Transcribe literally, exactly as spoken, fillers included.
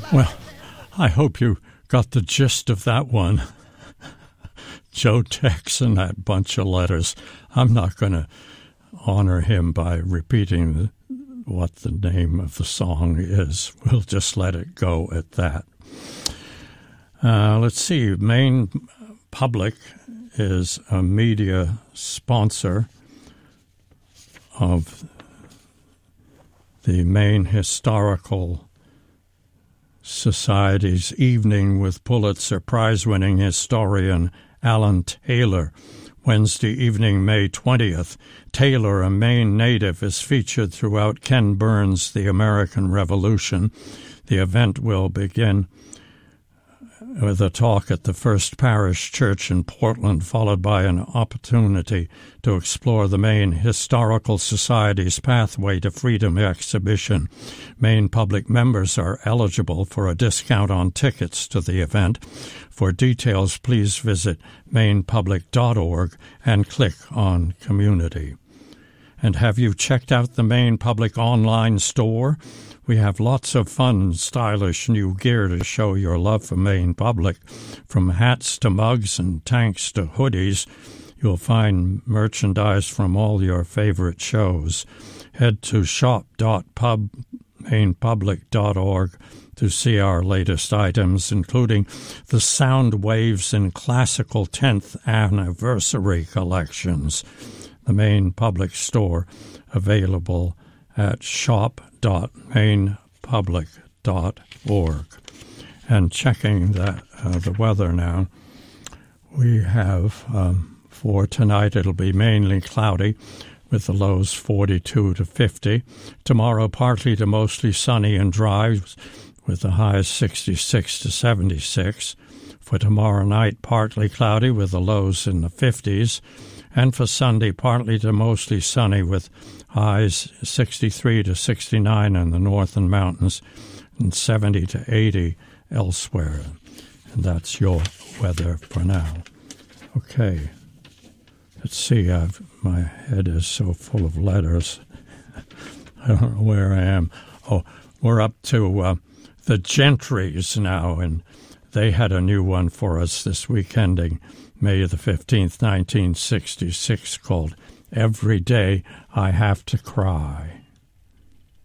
Well, I hope you got the gist of that one. Joe Tex and that bunch of letters. I'm not going to honor him by repeating the, what the name of the song is. We'll just let it go at that. Uh, let's see. Maine Public is a media sponsor of the Maine Historical Society's Evening with Pulitzer Prize-winning historian Alan Taylor. Wednesday evening, May twentieth. Taylor, a Maine native, is featured throughout Ken Burns' The American Revolution. The event will begin with a talk at the First Parish Church in Portland, followed by an opportunity to explore the Maine Historical Society's Pathway to Freedom exhibition. Maine Public members are eligible for a discount on tickets to the event. For details, please visit maine public dot org and click on Community. And have you checked out the Maine Public online store? We have lots of fun, stylish new gear to show your love for Maine Public. From hats to mugs and tanks to hoodies, you'll find merchandise from all your favorite shows. Head to shop dot pub maine public dot org to see our latest items, including the Sound Waves and Classical tenth Anniversary collections. The Maine Public Store, available at shop dot maine public dot org. And checking that, uh, the weather now, we have um, for tonight it'll be mainly cloudy with the lows forty-two to fifty. Tomorrow partly to mostly sunny and dry with the highs sixty-six to seventy-six. For tomorrow night, partly cloudy with the lows in the fifties. And for Sunday, partly to mostly sunny with highs sixty-three to sixty-nine in the northern mountains and seventy to eighty elsewhere. And that's your weather for now. Okay. Let's see. I've, my head is so full of letters. I don't know where I am. Oh, we're up to uh, the Gentrys now, and they had a new one for us this week ending May the fifteenth, nineteen sixty-six, called Every Day I Have to Cry.